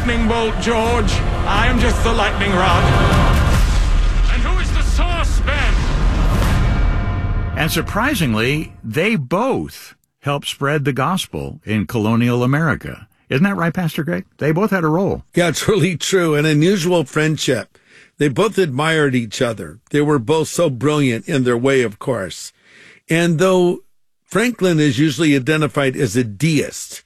lightning bolt, George. I am just the lightning rod. And who is the source, Ben? And surprisingly, they both helped spread the gospel in colonial America. Isn't that right, Pastor Greg? They both had a role. Yeah, it's really true. An unusual friendship. They both admired each other. They were both so brilliant in their way, of course. And though Franklin is usually identified as a deist,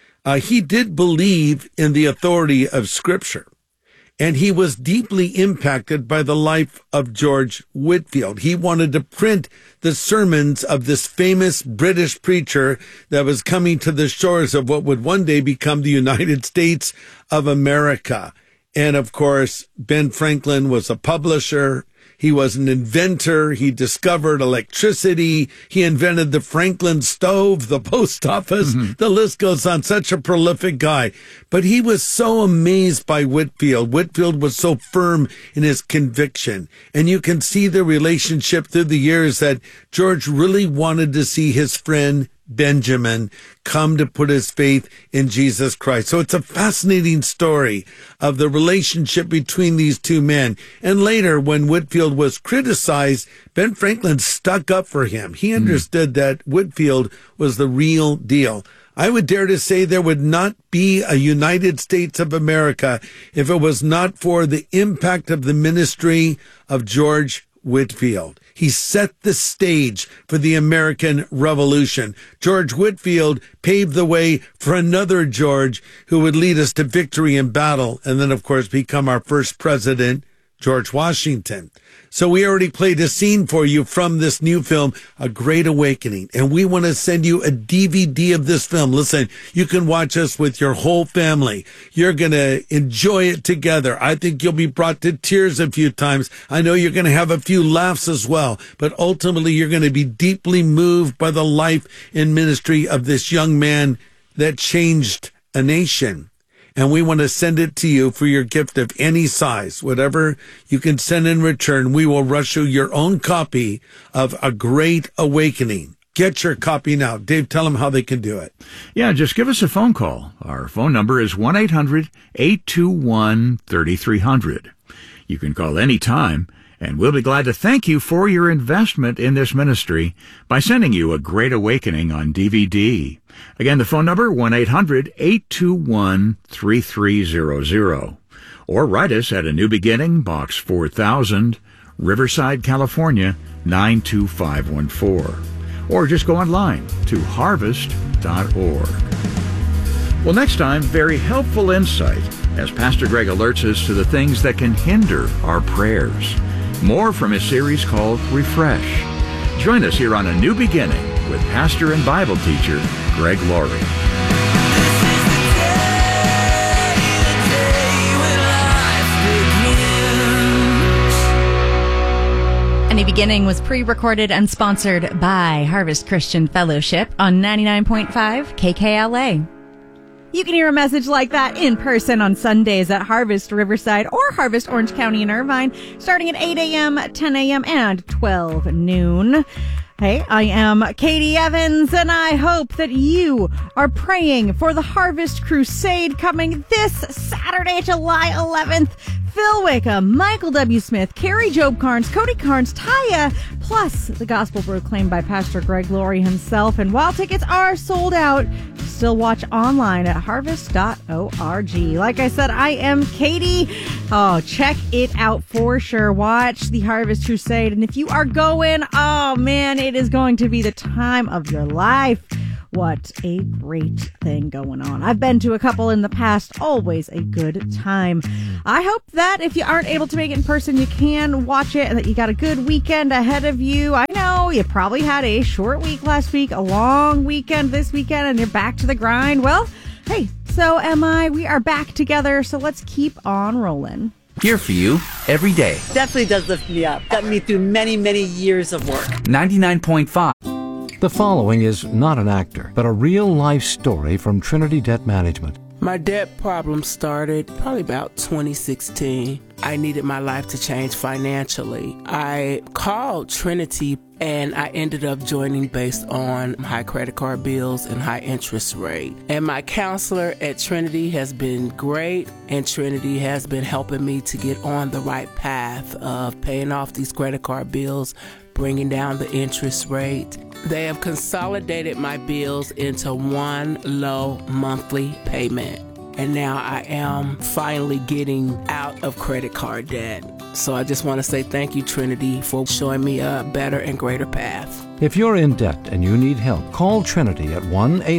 he did believe in the authority of Scripture. And he was deeply impacted by the life of George Whitefield. He wanted to print the sermons of this famous British preacher that was coming to the shores of what would one day become the United States of America. And of course, Ben Franklin was a publisher. He was an inventor. He discovered electricity. He invented the Franklin stove, the post office. Mm-hmm. The list goes on. Such a prolific guy. But he was so amazed by Whitefield. Whitefield was so firm in his conviction. And you can see the relationship through the years that George really wanted to see his friend Benjamin come to put his faith in Jesus Christ. So it's a fascinating story of the relationship between these two men. And later, when Whitefield was criticized, Ben Franklin stuck up for him. He understood that Whitefield was the real deal. I would dare to say there would not be a United States of America if it was not for the impact of the ministry of George Whitefield. He set the stage for the American Revolution. George Whitefield paved the way for another George who would lead us to victory in battle and then, of course, become our first president, George Washington. So we already played a scene for you from this new film, A Great Awakening, and we want to send you a DVD of this film. Listen, you can watch us with your whole family. You're going to enjoy it together. I think you'll be brought to tears a few times. I know you're going to have a few laughs as well, but ultimately you're going to be deeply moved by the life and ministry of this young man that changed a nation. And we want to send it to you for your gift of any size. Whatever you can send in return, we will rush you your own copy of A Great Awakening. Get your copy now. Dave, tell them how they can do it. Yeah, just give us a phone call. Our phone number is 1-800-821-3300. You can call anytime, and we'll be glad to thank you for your investment in this ministry by sending you A Great Awakening on DVD. Again, the phone number, 1-800-821-3300. Or write us at A New Beginning, Box 4000, Riverside, California, 92514. Or just go online to harvest.org. Well, next time, very helpful insight as Pastor Greg alerts us to the things that can hinder our prayers. More from his series called Refresh. Join us here on A New Beginning with pastor and Bible teacher Greg Laurie. A New Beginning was pre-recorded and sponsored by Harvest Christian Fellowship on 99.5 KKLA. You can hear a message like that in person on Sundays at Harvest Riverside or Harvest Orange County in Irvine, starting at 8 a.m., 10 a.m., and 12 noon. Hey, I am Katie Evans, and I hope that you are praying for the Harvest Crusade coming this Saturday, July 11th. Phil Wickham, Michael W. Smith, Carrie Job Carnes, Cody Carnes, Taya, plus the gospel proclaimed by Pastor Greg Laurie himself. And while tickets are sold out, still watch online at harvest.org. Like I said, I am Katie. Oh, check it out for sure. Watch the Harvest Crusade. And if you are going, oh man, it is going to be the time of your life. What a great thing going on. I've been to a couple in the past, always a good time. I hope that if you aren't able to make it in person, you can watch it and that you got a good weekend ahead of you. I know you probably had a short week last week, a long weekend this weekend, and you're back to the grind. Well, hey, so am I. We are back together, so let's keep on rolling. Here for you every day. Definitely does lift me up. Got me through many, many years of work. 99.5. The following is not an actor, but a real-life story from Trinity Debt Management. My debt problem started probably about 2016. I needed my life to change financially. I called Trinity And I ended up joining based on high credit card bills and high interest rate. And my counselor at Trinity has been great, and Trinity has been helping me to get on the right path of paying off these credit card bills, bringing down the interest rate. They have consolidated my bills into one low monthly payment. And now I am finally getting out of credit card debt. So I just want to say thank you, Trinity, for showing me a better and greater path. If you're in debt and you need help, call Trinity at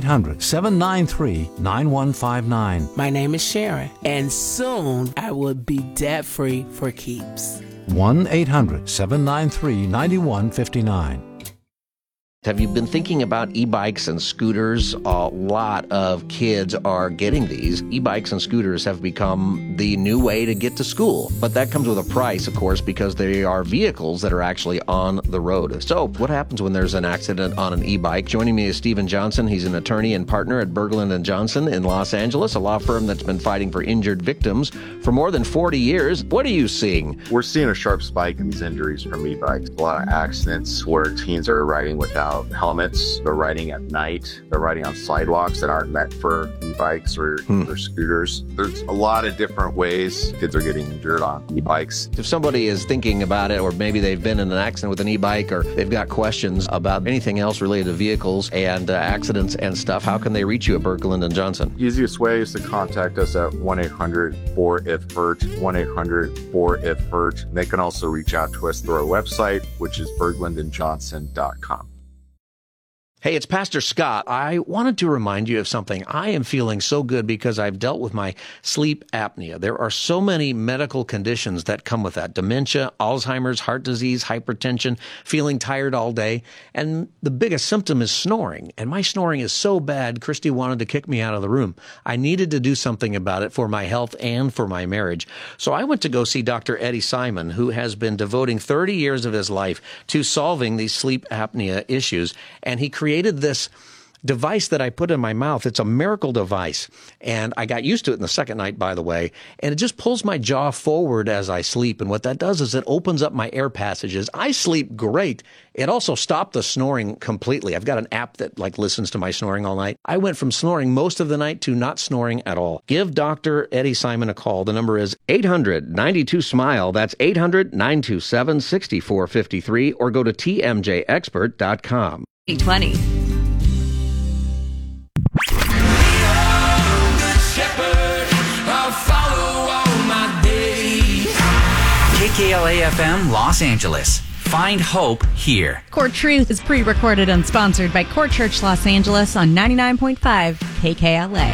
1-800-793-9159. My name is Sharon, and soon I will be debt-free for keeps. 1-800-793-9159. Have you been thinking about e-bikes and scooters? A lot of kids are getting these. E-bikes and scooters have become the new way to get to school. But that comes with a price, of course, because they are vehicles that are actually on the road. So what happens when there's an accident on an e-bike? Joining me is Stephen Johnson. He's an attorney and partner at Berglund & Johnson in Los Angeles, a law firm that's been fighting for injured victims for more than 40 years. What are you seeing? We're seeing a sharp spike in these injuries from e-bikes. A lot of accidents where teens are riding without helmets. They're riding at night. They're riding on sidewalks that aren't meant for e-bikes or scooters. There's a lot of different ways kids are getting injured on e-bikes. If somebody is thinking about it, or maybe they've been in an accident with an e-bike, or they've got questions about anything else related to vehicles and accidents and stuff, how can they reach you at Berglund & Johnson? Easiest way is to contact us at 1-800-4IF-HURT, 1-800-4IF-HURT. They can also reach out to us through our website, which is berglundandjohnson.com. Hey, it's Pastor Scott. I wanted to remind you of something. I am feeling so good because I've dealt with my sleep apnea. There are so many medical conditions that come with that. Dementia, Alzheimer's, heart disease, hypertension, feeling tired all day. And the biggest symptom is snoring. And my snoring is so bad, Christy wanted to kick me out of the room. I needed to do something about it for my health and for my marriage. So I went to go see Dr. Eddie Simon, who has been devoting 30 years of his life to solving these sleep apnea issues. And he created this device that I put in my mouth. It's a miracle device. And I got used to it in the second night, by the way. And it just pulls my jaw forward as I sleep. And what that does is it opens up my air passages. I sleep great. It also stopped the snoring completely. I've got an app that listens to my snoring all night. I went from snoring most of the night to not snoring at all. Give Dr. Eddie Simon a call. The number is 800-92-SMILE. That's 800-927-6453, or go to tmjexpert.com. 2020. KKLA-FM Los Angeles. Find hope here. Core Truth is pre-recorded and sponsored by Core Church Los Angeles on 99.5 KKLA.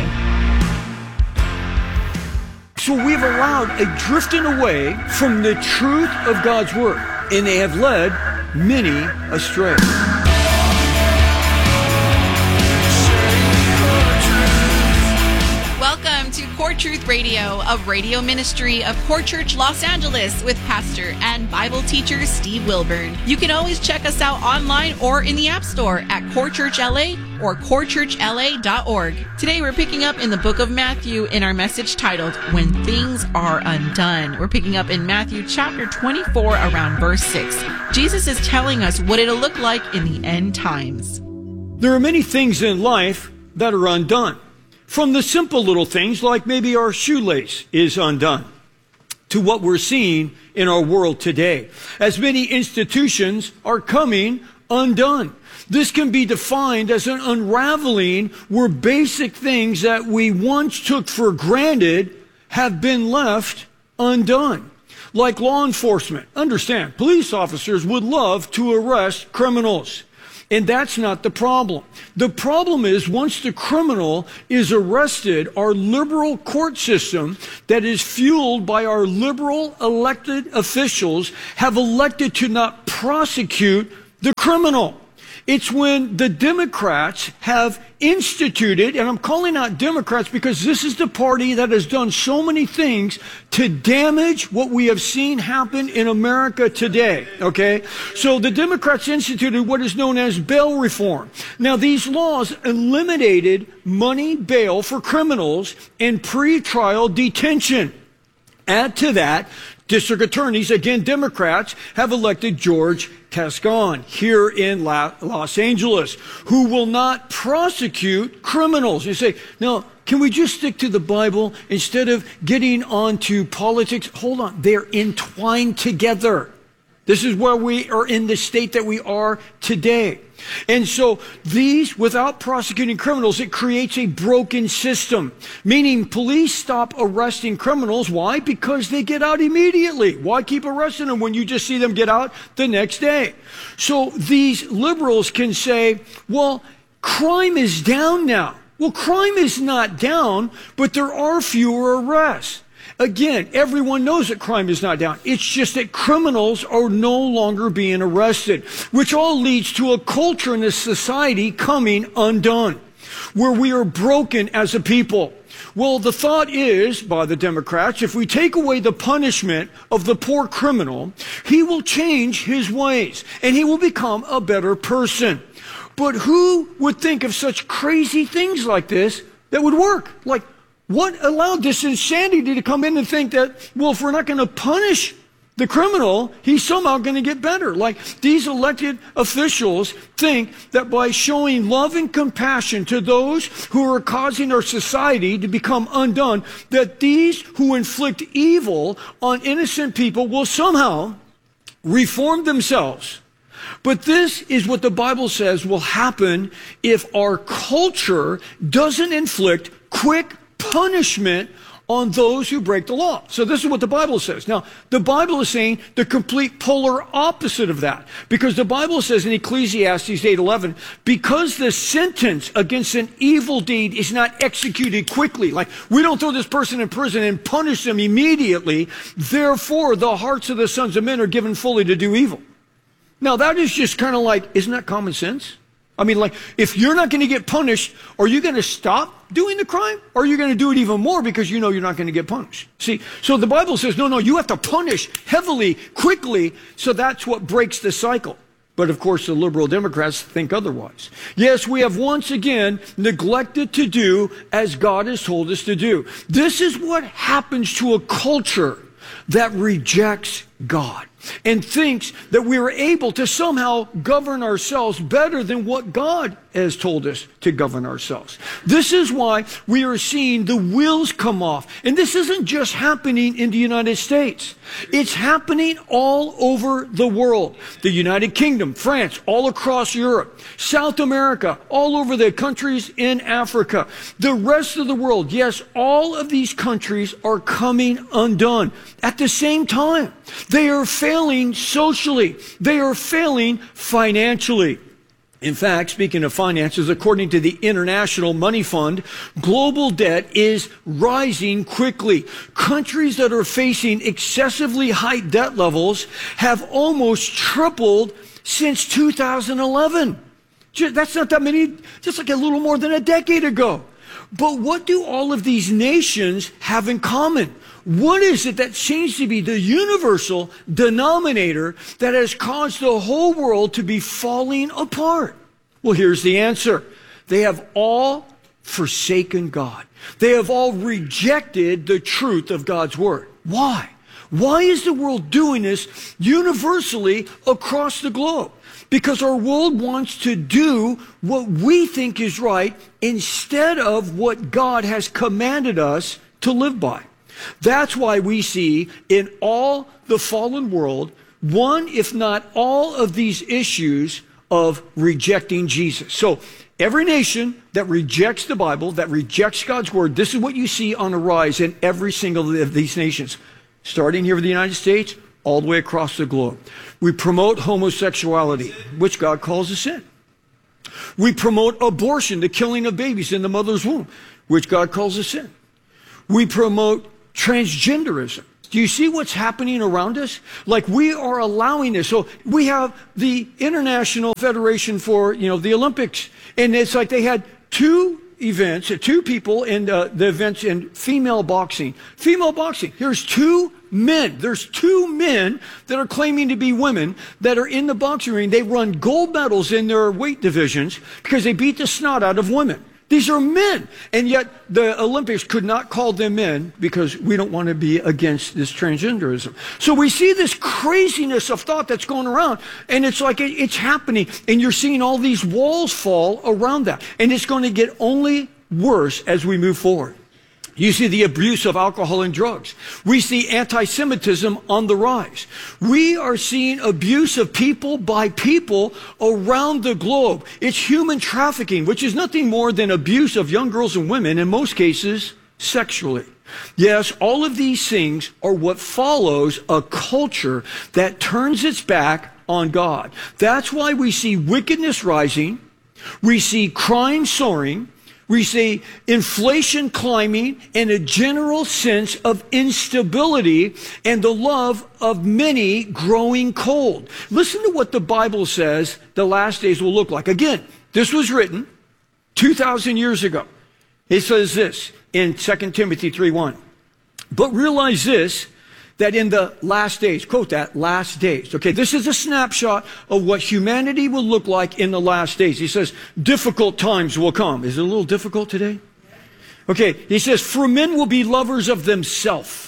So we've allowed a drifting away from the truth of God's Word, and they have led many astray. Welcome to Core Truth Radio, a radio ministry of Core Church Los Angeles with pastor and Bible teacher Steve Wilburn. You can always check us out online or in the App Store at Core Church LA or corechurchla.org. Today we're picking up in the book of Matthew in our message titled, When Things Are Undone. We're picking up in Matthew chapter 24 around verse 6. Jesus is telling us what it'll look like in the end times. There are many things in life that are undone. From the simple little things like maybe our shoelace is undone, to what we're seeing in our world today, as many institutions are coming undone. This can be defined as an unraveling where basic things that we once took for granted have been left undone. Like law enforcement. Understand, police officers would love to arrest criminals. And that's not the problem. The problem is once the criminal is arrested, our liberal court system that is fueled by our liberal elected officials have elected to not prosecute the criminal. It's when the Democrats have instituted, and I'm calling out Democrats because this is the party that has done so many things to damage what we have seen happen in America today, okay? So the Democrats instituted what is known as bail reform. Now, these laws eliminated money bail for criminals and pretrial detention. Add to that District attorneys, again Democrats, have elected George Cascon here in Los Angeles, who will not prosecute criminals. You say, no, can we just stick to the Bible instead of getting onto politics? Hold on, they're entwined together. This is where we are in the state that we are today. And so these, without prosecuting criminals, it creates a broken system, meaning police stop arresting criminals. Why? Because they get out immediately. Why keep arresting them when you just see them get out the next day? So these liberals can say, well, crime is down now. Well, crime is not down, but there are fewer arrests. Again, everyone knows that crime is not down. It's just that criminals are no longer being arrested, which all leads to a culture in a society coming undone, where we are broken as a people. Well, the thought is, by the Democrats, if we take away the punishment of the poor criminal, he will change his ways, and he will become a better person. But who would think of such crazy things like this that would work? Like, what allowed this insanity to come in and think that, well, if we're not going to punish the criminal, he's somehow going to get better? Like, these elected officials think that by showing love and compassion to those who are causing our society to become undone, that these who inflict evil on innocent people will somehow reform themselves. But this is what the Bible says will happen if our culture doesn't inflict quick punishment on those who break the law. So this is what the Bible says. Now, the Bible is saying the complete polar opposite of that. Because the Bible says in Ecclesiastes 8:11, because the sentence against an evil deed is not executed quickly, like we don't throw this person in prison and punish them immediately, therefore the hearts of the sons of men are given fully to do evil. Now, that is just kind of like, isn't that common sense? I mean, like, if you're not going to get punished, are you going to stop doing the crime? Or are you going to do it even more because you know you're not going to get punished? See, so the Bible says, no, you have to punish heavily, quickly, so that's what breaks the cycle. But of course, the liberal Democrats think otherwise. Yes, we have once again neglected to do as God has told us to do. This is what happens to a culture that rejects God and thinks that we are able to somehow govern ourselves better than what God has told us to govern ourselves. This is why we are seeing the wheels come off. And this isn't just happening in the United States. It's happening all over the world. The United Kingdom, France, all across Europe, South America, all over the countries in Africa, the rest of the world. Yes, all of these countries are coming undone at the same time. They are failing socially. They are failing financially. In fact, speaking of finances, according to the International Money Fund, global debt is rising quickly. Countries that are facing excessively high debt levels have almost tripled since 2011. That's not that many, just like a little more than a decade ago. But what do all of these nations have in common? What is it that seems to be the universal denominator that has caused the whole world to be falling apart? Well, here's the answer. They have all forsaken God. They have all rejected the truth of God's word. Why? Why is the world doing this universally across the globe? Because our world wants to do what we think is right instead of what God has commanded us to live by. That's why we see in all the fallen world, one, if not all of these issues of rejecting Jesus. So every nation that rejects the Bible, that rejects God's word, this is what you see on a rise in every single of these nations. Starting here with the United States, all the way across the globe. We promote homosexuality, which God calls a sin. We promote abortion, the killing of babies in the mother's womb, which God calls a sin. We promote transgenderism. Do you see what's happening around us? Like, we are allowing this. So we have the International Federation for, the Olympics. And it's like they had two people in the events in female boxing. Female boxing. Here's two men. There's two men that are claiming to be women that are in the boxing ring. They run gold medals in their weight divisions because they beat the snot out of women. These are men. And yet the Olympics could not call them in because we don't want to be against this transgenderism. So we see this craziness of thought that's going around, and it's like it's happening, and you're seeing all these walls fall around that. And it's going to get only worse as we move forward. You see the abuse of alcohol and drugs. We see anti-Semitism on the rise. We are seeing abuse of people by people around the globe. It's human trafficking, which is nothing more than abuse of young girls and women, in most cases, sexually. Yes, all of these things are what follows a culture that turns its back on God. That's why we see wickedness rising. We see crime soaring. We see inflation climbing and a general sense of instability and the love of many growing cold. Listen to what the Bible says the last days will look like. Again, this was written 2,000 years ago. It says this in 2 Timothy 3:1. But realize this, that in the last days, quote that, last days. Okay, this is a snapshot of what humanity will look like in the last days. He says, difficult times will come. Is it a little difficult today? Okay, he says, for men will be lovers of themselves,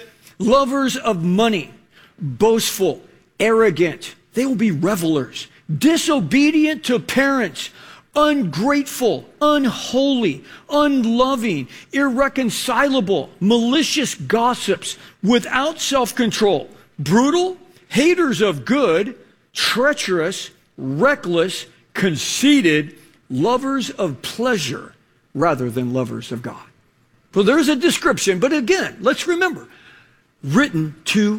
lovers of money, boastful, arrogant. They will be revelers, disobedient to parents, ungrateful, unholy, unloving, irreconcilable, malicious gossips, without self-control, brutal, haters of good, treacherous, reckless, conceited, lovers of pleasure rather than lovers of God. Well, there's a description, but again, let's remember, written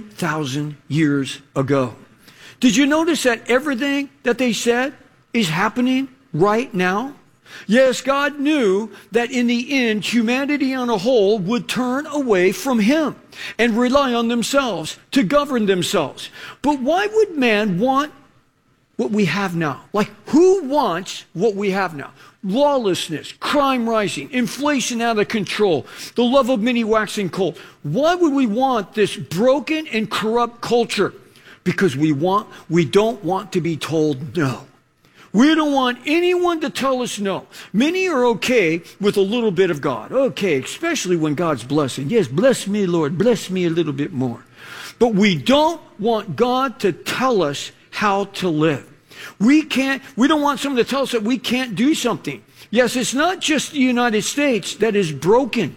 2,000 years ago. Did you notice that everything that they said is happening right now? Yes, God knew that in the end, humanity on a whole would turn away from Him and rely on themselves to govern themselves. But why would man want what we have now? Like, who wants what we have now? Lawlessness, crime rising, inflation out of control, the love of many waxing cold. Why would we want this broken and corrupt culture? Because we don't want to be told no. We don't want anyone to tell us no. Many are okay with a little bit of God. Okay, especially when God's blessing. Yes, bless me, Lord. Bless me a little bit more. But we don't want God to tell us how to live. We don't want someone to tell us that we can't do something. Yes, it's not just the United States that is broken.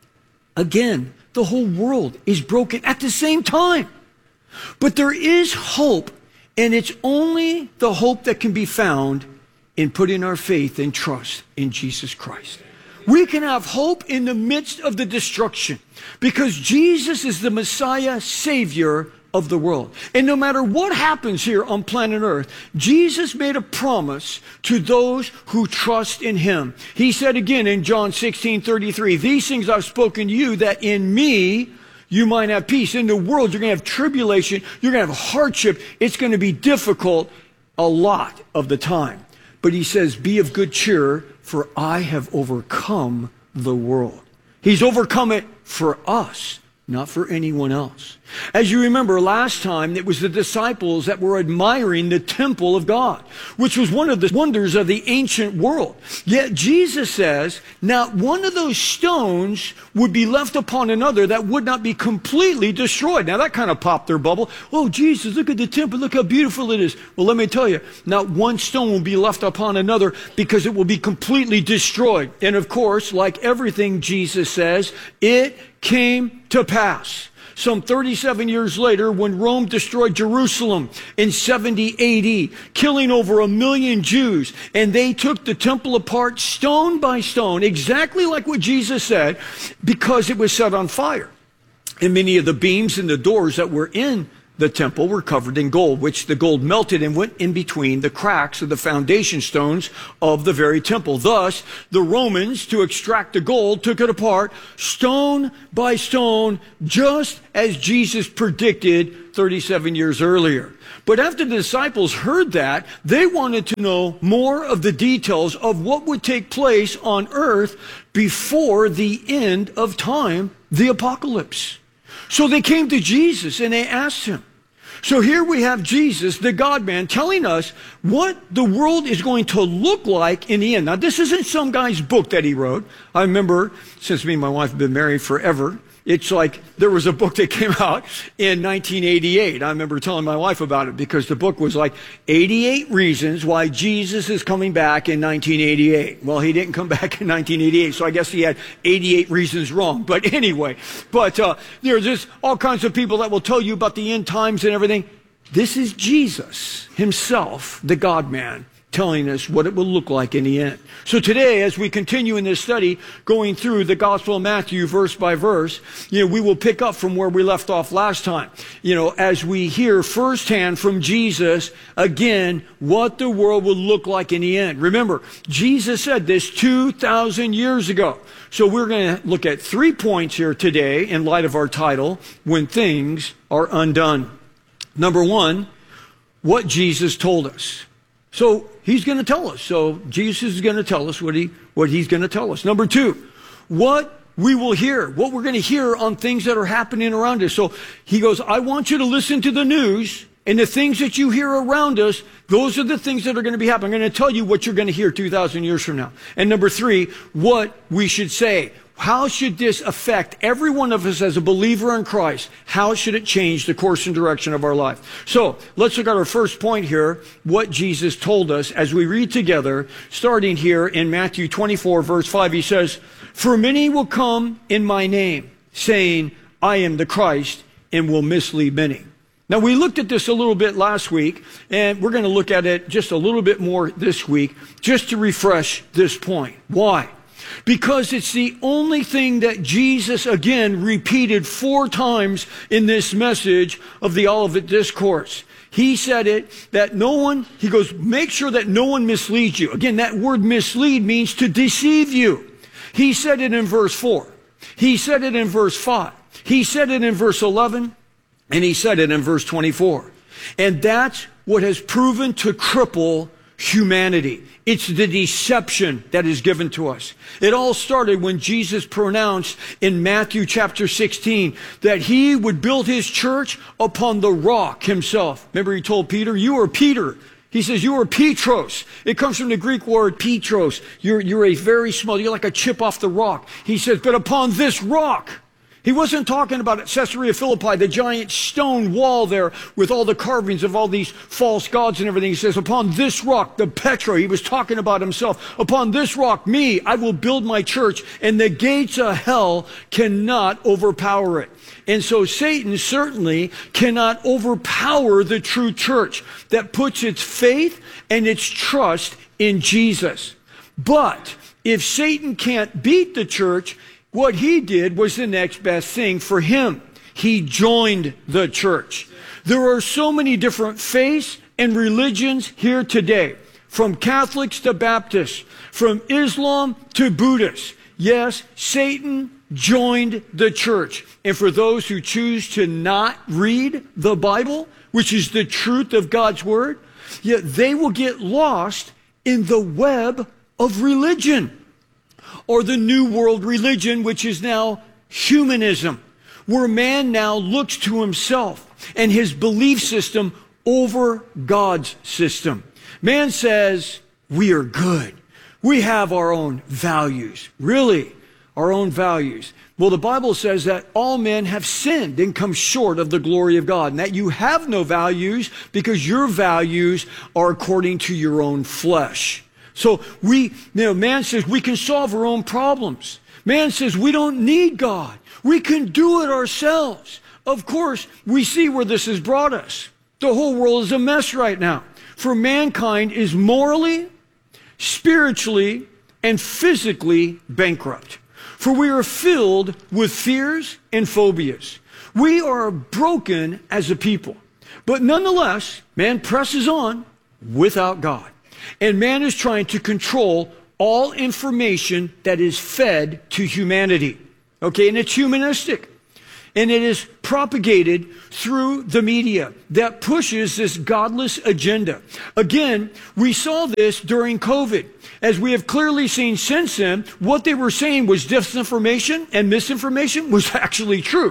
Again, the whole world is broken at the same time. But there is hope. And it's only the hope that can be found in putting our faith and trust in Jesus Christ. We can have hope in the midst of the destruction because Jesus is the Messiah, Savior of the world. And no matter what happens here on planet Earth, Jesus made a promise to those who trust in Him. He said again in John 16:33, these things I've spoken to you that in me you might have peace. In the world, you're going to have tribulation. You're going to have hardship. It's going to be difficult a lot of the time. But He says, be of good cheer, for I have overcome the world. He's overcome it for us, not for anyone else. As you remember last time, it was the disciples that were admiring the temple of God, which was one of the wonders of the ancient world. Yet Jesus says, not one of those stones would be left upon another that would not be completely destroyed. Now that kind of popped their bubble. Oh, Jesus, look at the temple. Look how beautiful it is. Well, let me tell you, not one stone will be left upon another because it will be completely destroyed. And of course, like everything Jesus says, it came to pass. Some 37 years later, when Rome destroyed Jerusalem in 70 AD, killing over 1 million Jews, and they took the temple apart stone by stone, exactly like what Jesus said, because it was set on fire. And many of the beams and the doors that were in the temple were covered in gold, which the gold melted and went in between the cracks of the foundation stones of the very temple. Thus, the Romans, to extract the gold, took it apart stone by stone, just as Jesus predicted 37 years earlier. But after the disciples heard that, they wanted to know more of the details of what would take place on earth before the end of time, the apocalypse. So they came to Jesus and they asked Him, So here we have Jesus, the God-man, telling us what the world is going to look like in the end. Now, this isn't some guy's book that he wrote. I remember, since me and my wife have been married forever, it's like there was a book that came out in 1988. I remember telling my wife about it because the book was like 88 reasons why Jesus is coming back in 1988. Well, he didn't come back in 1988, so I guess he had 88 reasons wrong. But anyway, there's just all kinds of people that will tell you about the end times and everything. This is Jesus himself, the God-man, telling us what it will look like in the end. So today, as we continue in this study, going through the Gospel of Matthew verse by verse, we will pick up from where we left off last time. As we hear firsthand from Jesus, again, what the world will look like in the end. Remember, Jesus said this 2,000 years ago. So we're going to look at 3 points here today in light of our title, When Things Are Undone. Number 1, what Jesus told us. So he's going to tell us. So Jesus is going to tell us what he's going to tell us. Number 2, what we will hear, what we're going to hear on things that are happening around us. So he goes, I want you to listen to the news, and the things that you hear around us, those are the things that are going to be happening. I'm going to tell you what you're going to hear 2,000 years from now. And number 3, what we should say. How should this affect every one of us as a believer in Christ? How should it change the course and direction of our life? So let's look at our first point here, what Jesus told us as we read together, starting here in Matthew 24, verse 5. He says, for many will come in my name, saying, I am the Christ, and will mislead many. Now, we looked at this a little bit last week, and we're going to look at it just a little bit more this week, just to refresh this point. Why? Because it's the only thing that Jesus, again, repeated 4 times in this message of the Olivet Discourse. He said it, he goes, make sure that no one misleads you. Again, that word mislead means to deceive you. He said it in verse 4. He said it in verse 5. He said it in verse 11. And he said it in verse 24. And that's what has proven to cripple humanity. It's the deception that is given to us. It all started when Jesus pronounced in Matthew chapter 16 that he would build his church upon the rock himself. Remember he told Peter, you are Peter. He says, you are Petros. It comes from the Greek word Petros. You're a very small, you're like a chip off the rock. He says, but upon this rock. He wasn't talking about at Caesarea Philippi, the giant stone wall there with all the carvings of all these false gods and everything. He says, upon this rock, the Petra, he was talking about himself. Upon this rock, me, I will build my church, and the gates of hell cannot overpower it. And so Satan certainly cannot overpower the true church that puts its faith and its trust in Jesus. But if Satan can't beat the church, what he did was the next best thing for him. He joined the church. There are so many different faiths and religions here today, from Catholics to Baptists, from Islam to Buddhists. Yes, Satan joined the church. And for those who choose to not read the Bible, which is the truth of God's word, yet they will get lost in the web of religion. Or the New World religion, which is now humanism, where man now looks to himself and his belief system over God's system. Man says, we are good. We have our own values. Really, our own values. Well, the Bible says that all men have sinned and come short of the glory of God, and that you have no values because your values are according to your own flesh. So man says we can solve our own problems. Man says we don't need God. We can do it ourselves. Of course, we see where this has brought us. The whole world is a mess right now. For mankind is morally, spiritually, and physically bankrupt. For we are filled with fears and phobias. We are broken as a people. But nonetheless, man presses on without God. And man is trying to control all information that is fed to humanity. Okay, and it's humanistic. And it is propagated through the media that pushes this godless agenda. Again, we saw this during COVID. As we have clearly seen since then, what they were saying was disinformation and misinformation was actually truth.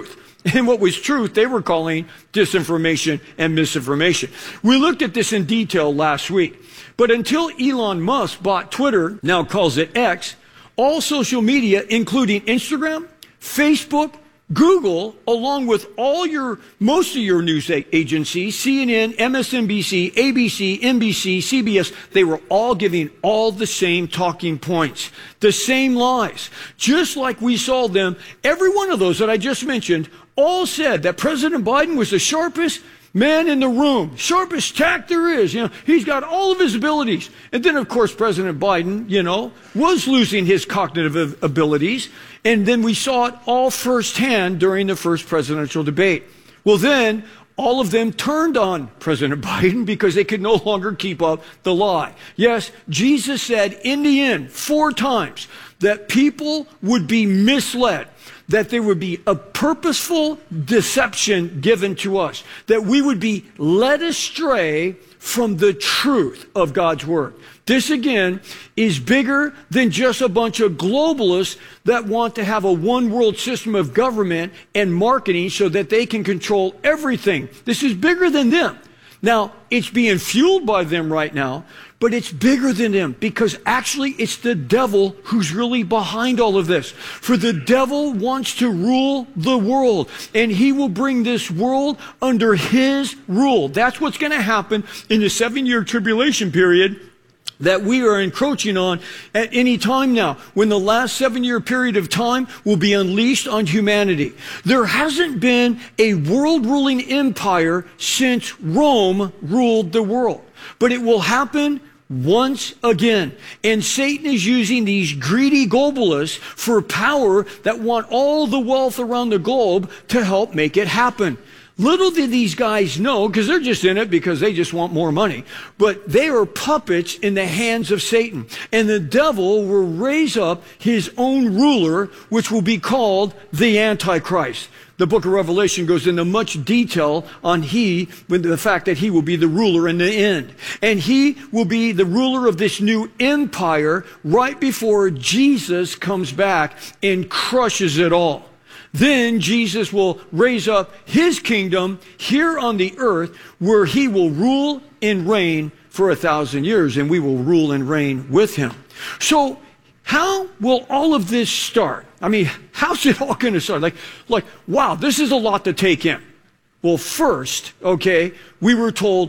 And what was truth, they were calling disinformation and misinformation. We looked at this in detail last week. But until Elon Musk bought Twitter, now calls it X, all social media, including Instagram, Facebook, Google, along with most of your news agencies, CNN, MSNBC, ABC, NBC, CBS, they were all giving all the same talking points, the same lies. Just like we saw them, every one of those that I just mentioned, all said that President Biden was the sharpest man in the room, sharpest tack there is. He's got all of his abilities. And then, of course, President Biden, was losing his cognitive abilities. And then we saw it all firsthand during the first presidential debate. Well, then all of them turned on President Biden because they could no longer keep up the lie. Yes, Jesus said in the end 4 times that people would be misled, that there would be a purposeful deception given to us, that we would be led astray from the truth of God's word. This, again, is bigger than just a bunch of globalists that want to have a one-world system of government and marketing so that they can control everything. This is bigger than them. Now, it's being fueled by them right now, but it's bigger than them because actually it's the devil who's really behind all of this. For the devil wants to rule the world, and he will bring this world under his rule. That's what's going to happen in the 7-year tribulation period that we are encroaching on at any time now, when the last 7-year period of time will be unleashed on humanity. There hasn't been a world-ruling empire since Rome ruled the world, but it will happen once again. And Satan is using these greedy globalists for power that want all the wealth around the globe to help make it happen. Little did these guys know, because they're just in it because they just want more money, but they are puppets in the hands of Satan. And the devil will raise up his own ruler, which will be called the Antichrist. The book of Revelation goes into much detail on the fact that he will be the ruler in the end. And he will be the ruler of this new empire right before Jesus comes back and crushes it all. Then Jesus will raise up his kingdom here on the earth where he will rule and reign for 1,000 years, and we will rule and reign with him. So how will all of this start? I mean, how's it all going to start? Like, wow, this is a lot to take in. Well, first, we were told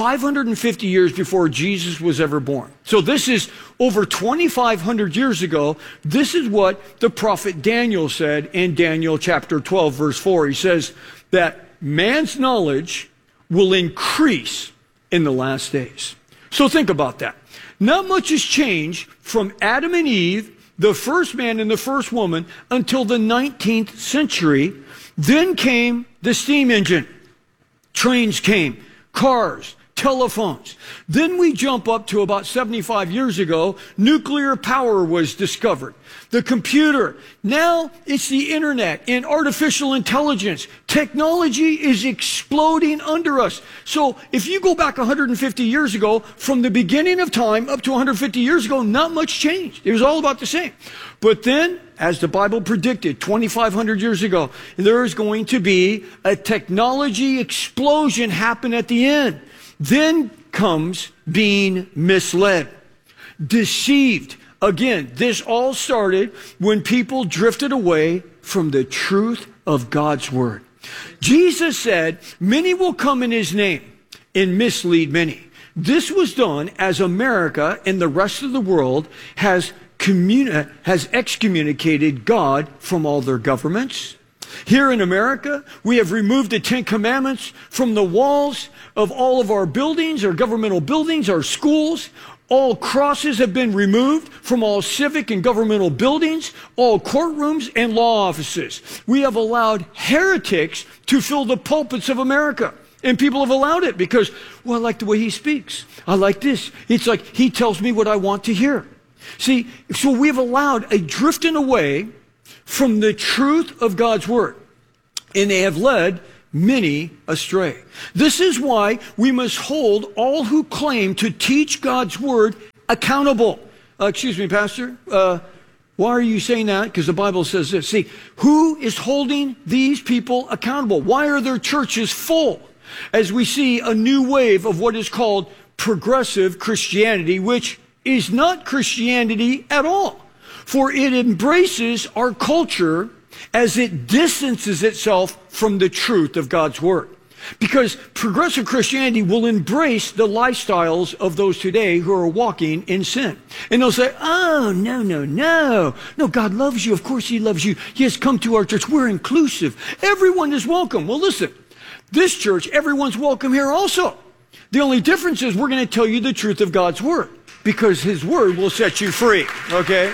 550 years before Jesus was ever born. So this is over 2,500 years ago. This is what the prophet Daniel said in Daniel chapter 12, verse 4. He says that man's knowledge will increase in the last days. So think about that. Not much has changed from Adam and Eve, the first man and the first woman, until the 19th century. Then came the steam engine. Trains came, cars, telephones. Then we jump up to about 75 years ago, nuclear power was discovered. The computer. Now it's the internet and artificial intelligence. Technology is exploding under us. So if you go back 150 years ago, from the beginning of time up to 150 years ago, not much changed. It was all about the same. But then, as the Bible predicted 2,500 years ago, there is going to be a technology explosion happen at the end. Then comes being misled, deceived. Again, this all started when people drifted away from the truth of God's word. Jesus said, many will come in his name and mislead many. This was done as America and the rest of the world has excommunicated God from all their governments. Here in America, we have removed the 10 Commandments from the walls of all of our buildings, our governmental buildings, our schools. All crosses have been removed from all civic and governmental buildings, all courtrooms and law offices. We have allowed heretics to fill the pulpits of America. And people have allowed it because, well, I like the way he speaks. I like this. It's like he tells me what I want to hear. See, so we've allowed a drifting away from the truth of God's word. And they have led many astray. This is why we must hold all who claim to teach God's word accountable. Excuse me, Pastor. Why are you saying that? Because the Bible says this. See, who is holding these people accountable? Why are their churches full? As we see a new wave of what is called progressive Christianity, which is not Christianity at all. For it embraces our culture as it distances itself from the truth of God's word. Because progressive Christianity will embrace the lifestyles of those today who are walking in sin. And they'll say, oh, no, God loves you. Of course he loves you. Yes, come to our church. We're inclusive. Everyone is welcome. Well, listen, this church, everyone's welcome here also. The only difference is we're going to tell you the truth of God's word, because his word will set you free, okay?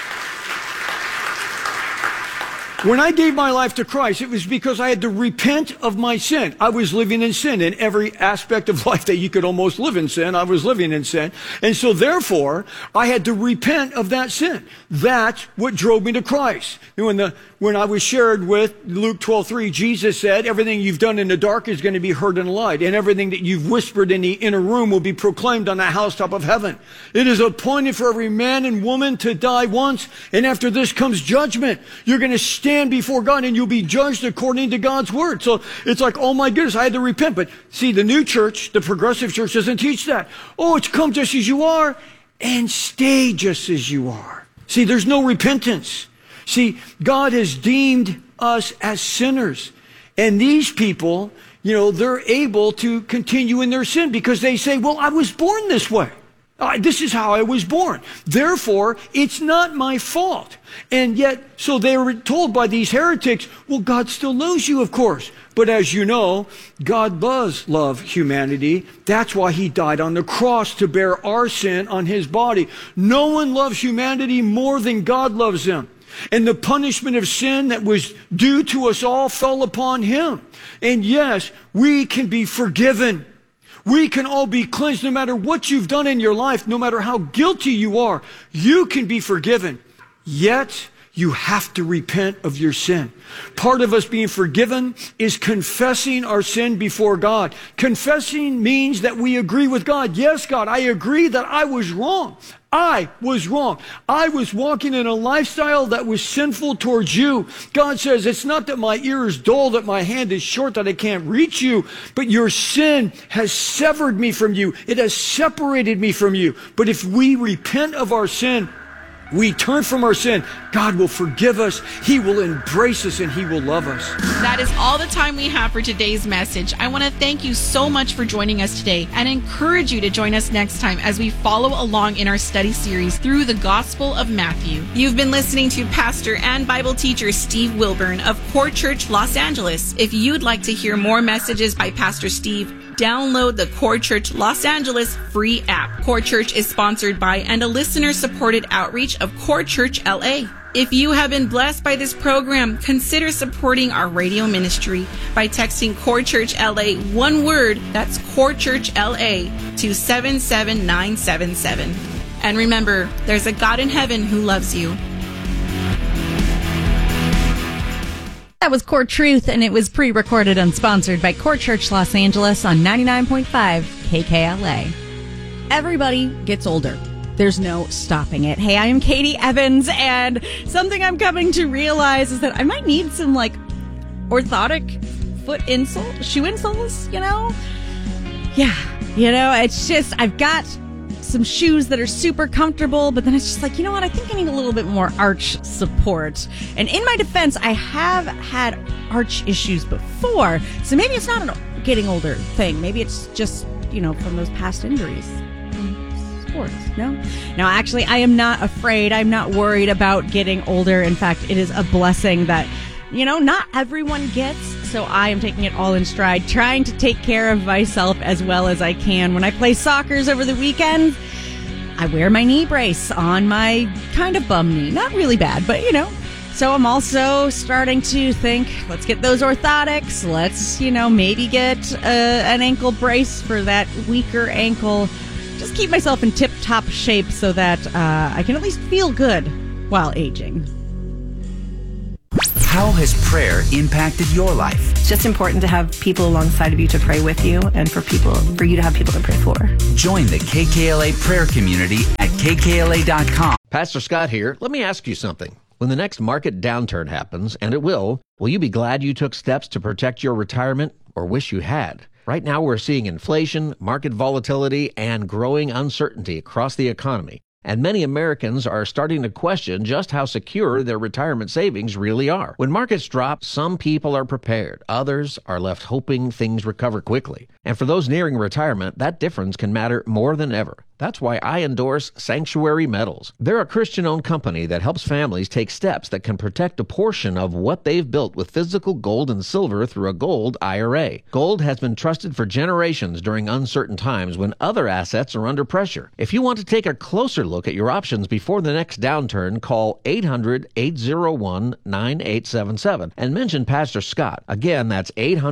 When I gave my life to Christ, it was because I had to repent of my sin. I was living in sin in every aspect of life that you could almost live in sin. I was living in sin. And so therefore, I had to repent of that sin. That's what drove me to Christ. When I was shared with Luke 12:3, Jesus said, everything you've done in the dark is going to be heard in the light, and everything that you've whispered in the inner room will be proclaimed on the housetop of heaven. It is appointed for every man and woman to die once, and after this comes judgment. You're going to stand before God and you'll be judged according to God's word. So it's like, oh my goodness, I had to repent. But see, the new church, the progressive church, doesn't teach that. Oh, it's come just as you are and stay just as you are. See, there's no repentance. See, God has deemed us as sinners. And these people, they're able to continue in their sin because they say, well, I was born this way. This is how I was born. Therefore, it's not my fault. And yet, so they were told by these heretics, well, God still knows you, of course. But as you know, God does love humanity. That's why he died on the cross, to bear our sin on his body. No one loves humanity more than God loves them. And the punishment of sin that was due to us all fell upon him. And yes, we can be forgiven. We can all be cleansed no matter what you've done in your life, no matter how guilty you are. You can be forgiven. Yet, you have to repent of your sin. Part of us being forgiven is confessing our sin before God. Confessing means that we agree with God. Yes, God, I agree that I was wrong. I was wrong. I was walking in a lifestyle that was sinful towards you. God says, it's not that my ear is dull, that my hand is short, that I can't reach you, but your sin has severed me from you. It has separated me from you. But if we repent of our sin, we turn from our sin, God will forgive us, he will embrace us, and he will love us. That is all the time we have for today's message. I want to thank you so much for joining us today and encourage you to join us next time as we follow along in our study series through the Gospel of Matthew. You've been listening to Pastor and Bible teacher Steve Wilburn of Core Church Los Angeles. If you'd like to hear more messages by Pastor Steve, download the Core Church Los Angeles free app. Core Church is sponsored by and a listener-supported outreach of Core Church LA. If you have been blessed by this program, consider supporting our radio ministry by texting Core Church LA, one word, that's Core Church LA, to 77977. And remember, there's a God in heaven who loves you. That was Core Truth, and it was pre-recorded and sponsored by Core Church Los Angeles on 99.5 KKLA. Everybody gets older. There's no stopping it. Hey, I am Katie Evans, and something I'm coming to realize is that I might need some, orthotic shoe insoles, Yeah, it's just, I've got some shoes that are super comfortable, but then it's just like, you know what, I think I need a little bit more arch support. And in my defense, I have had arch issues before, so maybe it's not a getting older thing. Maybe it's just, from those past injuries. Sports. No, actually, I am not afraid. I'm not worried about getting older. In fact, it is a blessing that, not everyone gets. So I am taking it all in stride, trying to take care of myself as well as I can. When I play soccers over the weekend, I wear my knee brace on my kind of bum knee. Not really bad, but So I'm also starting to think, let's get those orthotics. Let's, maybe get an ankle brace for that weaker ankle. Just keep myself in tip-top shape so that I can at least feel good while aging. How has prayer impacted your life? It's just important to have people alongside of you to pray with you and for you to have people to pray for. Join the KKLA prayer community at kkla.com. Pastor Scott here. Let me ask you something. When the next market downturn happens, and it will you be glad you took steps to protect your retirement or wish you had? Right now we're seeing inflation, market volatility, and growing uncertainty across the economy. And many Americans are starting to question just how secure their retirement savings really are. When markets drop, some people are prepared. Others are left hoping things recover quickly. And for those nearing retirement, that difference can matter more than ever. That's why I endorse Sanctuary Metals. They're a Christian-owned company that helps families take steps that can protect a portion of what they've built with physical gold and silver through a gold IRA. Gold has been trusted for generations during uncertain times when other assets are under pressure. If you want to take a closer look at your options before the next downturn, call 800-801-9877 and mention Pastor Scott. Again, that's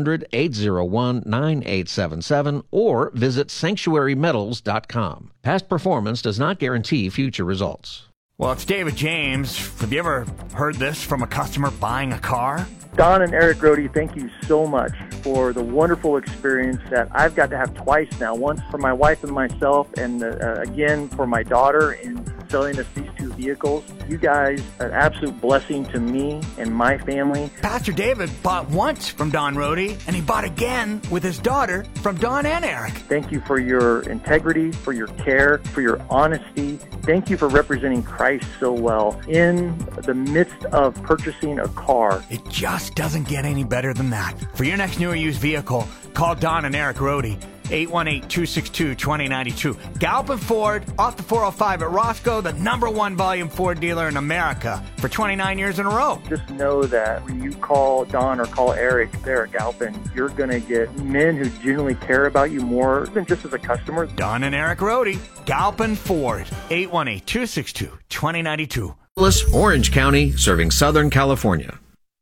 800-801-9877 or visit sanctuarymetals.com. Past performance does not guarantee future results. Well, it's David James. Have you ever heard this from a customer buying a car? Don and Eric Rohde, thank you so much for the wonderful experience that I've got to have twice now. Once for my wife and myself, and again for my daughter in selling us these two vehicles. You guys are an absolute blessing to me and my family. Pastor David bought once from Don Rohde, and he bought again with his daughter from Don and Eric. Thank you for your integrity, for your care, for your honesty. Thank you for representing Christ so well in the midst of purchasing a car. It just doesn't get any better than that. For your next new or used vehicle, call Don and Eric Rohde, 818-262-2092. Galpin Ford, off the 405 at Roscoe, the #1 volume Ford dealer in America for 29 years in a row. Just know that when you call Don or call Eric there at Galpin, you're going to get men who genuinely care about you more than just as a customer. Don and Eric Rohde, Galpin Ford, 818-262-2092. Orange County, serving Southern California.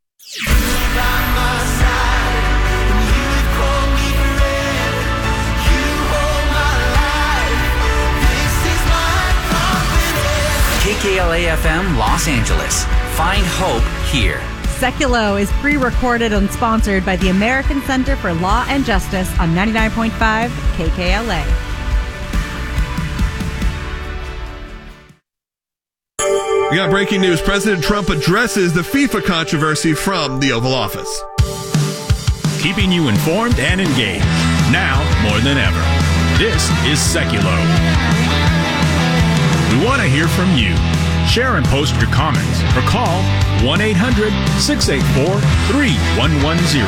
KKLA-FM Los Angeles. Find hope here. Seculo is pre-recorded and sponsored by the American Center for Law and Justice on 99.5 KKLA. We got breaking news. President Trump addresses the FIFA controversy from the Oval Office. Keeping you informed and engaged, now more than ever. This is Seculo. We want to hear from you. Share and post your comments or call 1-800-684-3110.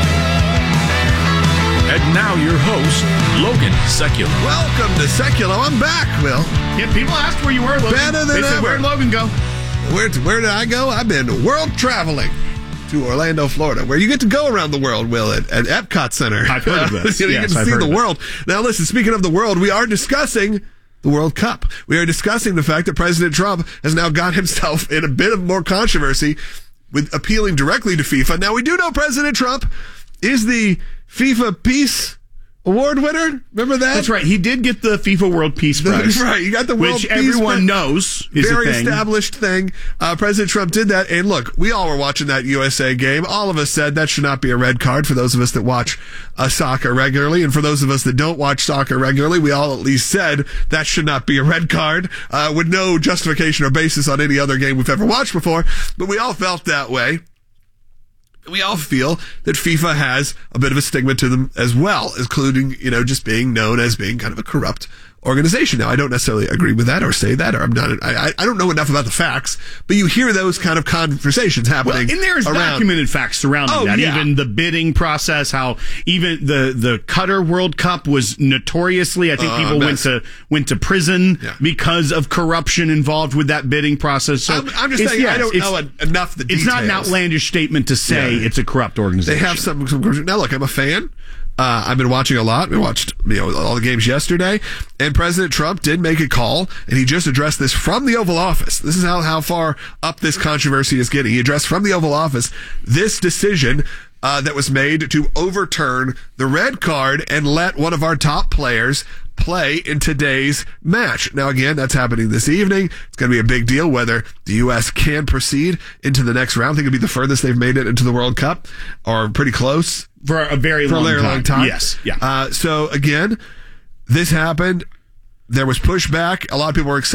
And now your host, Logan Seculo. Welcome to Seculo. I'm back, Will. Yeah, people asked where you were, Logan. Better than they said, ever. Where'd Logan go? Where did I go? I've been world traveling to Orlando, Florida, where you get to go around the world, Will, at Epcot Center. I've heard of this. You get to see the world. Now, listen, speaking of the world, we are discussing the World Cup. We are discussing the fact that President Trump has now got himself in a bit of more controversy with appealing directly to FIFA. Now, we do know President Trump is the FIFA Peace Award winner. Remember that? That's right. He did get the FIFA World Peace Prize. Right. You got the World Peace Prize. Which everyone knows is very a thing. established thing. President Trump did that. And look, we all were watching that USA game. All of us said that should not be a red card for those of us that watch soccer regularly. And for those of us that don't watch soccer regularly, we all at least said that should not be a red card with no justification or basis on any other game we've ever watched before. But we all felt that way. We all feel that FIFA has a bit of a stigma to them as well, including, just being known as being kind of a corrupt organization. Now, I don't necessarily agree with that or say that, or I don't know enough about the facts, but you hear those kind of conversations happening. Well, and there's documented facts surrounding that. Yeah. Even the bidding process, how even the Qatar World Cup was notoriously, I think people went to prison because of corruption involved with that bidding process. So I'm just saying, I don't know enough the details. It's not an outlandish statement to say it's a corrupt organization. They have some now look, I'm a fan. I've been watching a lot. We watched all the games yesterday, and President Trump did make a call, and he just addressed this from the Oval Office. This is how far up this controversy is getting. He addressed from the Oval Office this decision that was made to overturn the red card and let one of our top players play in today's match. Now, again, that's happening this evening. It's going to be a big deal whether the U.S. can proceed into the next round. I think it'll be the furthest they've made it into the World Cup, or pretty close. For a very long time. Yes. Yeah. So, again, this happened. There was pushback. A lot of people were excited.